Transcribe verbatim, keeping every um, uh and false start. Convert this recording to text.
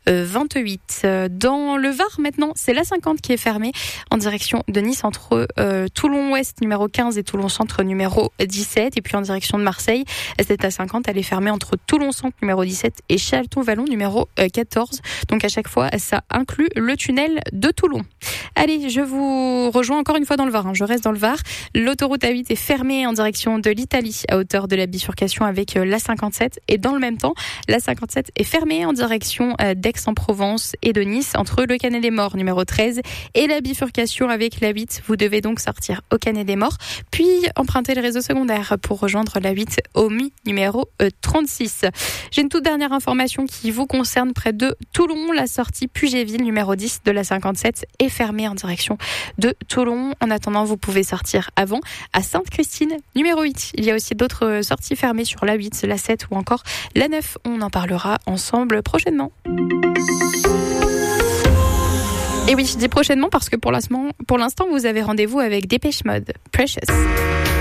vingt-huit. Dans le Var maintenant, c'est l'A cinquante qui est fermée en direction de Nice entre euh, Toulon-Ouest numéro quinze et Toulon-Centre numéro dix-sept. Et puis en direction de Marseille, cette A cinquante elle est fermée entre Toulon-Centre numéro dix-sept et Chaleton-Vallon numéro quatorze. Donc à chaque fois, ça inclut le tunnel de Toulon. Allez, je vous rejoins encore une fois dans le Var. Hein. Je reste dans le Var. L'autoroute A huit est fermée en direction de l'Italie à hauteur de la bifurcation avec l'A cinquante-sept. Et dans le même temps, l'A cinquante-sept est fermée en direction d'Aix-en-Provence et de Nice entre le Canet des Morts numéro treize et la bifurcation avec l'A huit. Vous devez donc sortir au Canet des Morts, puis emprunter le réseau secondaire pour rejoindre l'A huit au M I numéro trente-six. J'ai une toute dernière information qui vous concerne près de Toulon. La sortie Pugetville numéro dix de l'A cinquante-sept est fermée en direction de Toulon. En attendant, vous pouvez sortir avant à Sainte-Christine numéro huit. Il y a aussi d'autres sorties fermées sur l'A huit, l'A sept ou encore l'A neuf. On en parlera ensemble prochainement. Et oui, je dis prochainement parce que pour l'instant, pour l'instant, vous avez rendez-vous avec Dépêche Mode. Precious.